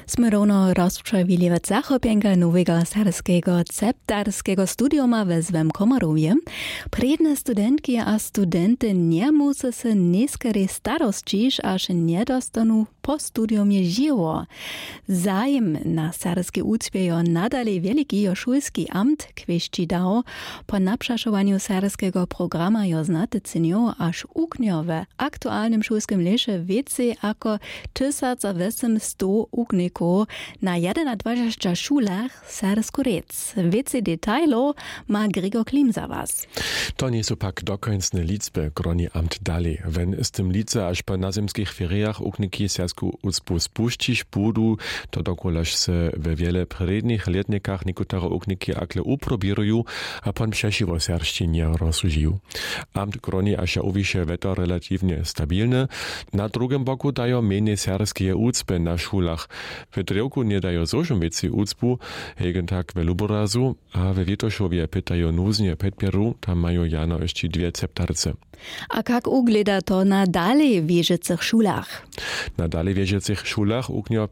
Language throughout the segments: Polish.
Sme rovno rozprawili w zachopienka nowego serbskiego ceptarskiego studiuma we Zwem Komarowie. Predne studentki a studenty nie muszą się nieskiery starościć, aż nie dostaną po studiumie żyło. Zajem na serbskie ucpiejo nadal wielki szulski amt kwieści dał. Po naprzeszowaniu serbskiego programa jo znatycynio aż ukniowe aktualnym szulskim lesie więcej jako 1800 ukników na 21 szulach serbsku rec. Więcej detajlów ma Gregor Klim za was. To nie są pak dokończne liczby, groni amt dalej. Wenn z tym lice aż po nazemskich feriach ukniki serbsku ucpu spuścić budu, to dokolaż se we wiele prednych letnikach niektóre ukniki akle uprobirują, a pan przesiwo serbszczynie rozsužiją. Amt groni aż uwisze weto relatywnie stabilne. Na drugim boku dają menie serbskie ucpy na szulach. W drewku nie dają zożą więcej ucpu, hegen tak w Luborazu, a we Wietoszowie pytają nuznie Petpieru, tam mają jano jeszcze 2 ceptarce. A jak ugleda to na dalej wieżecych szulach? Na dalej wieżecych szulach uknio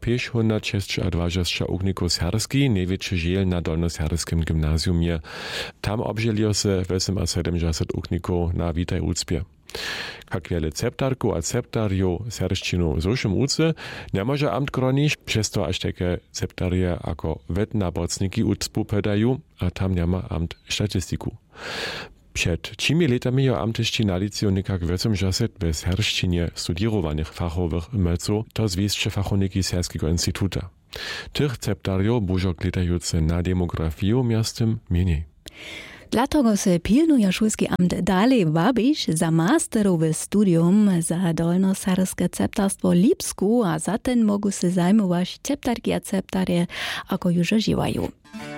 526 ukników serbski, największy żel na dolnoserbskim gimnazjumie. Tam obżeliło się 78 ukników na witaj ucpie. Jak wiele ceptarku a ceptarju serbszczynu zošim uce, nie może amt gronić, przez to aż takie ceptarie jako wetnabocniki ucpu pedają, a tam nie ma amt statystiku. Przed 3 latami jo amtyści na liceu nikak 80 bez serbszczynie studierowanych fachowych umelców, to zwieszcze fachowiki Serbskiego Instytuta. Tych ceptarjów bużo glitajuce na demografię miastem mniej. Dlatego se pilnuje szulski amt dalej wabić za masterowe studium za dolnoserbskie ceptarstwo Lipsku, a zatem mogą se zajmować ceptarki a ceptarie, ako już żywają.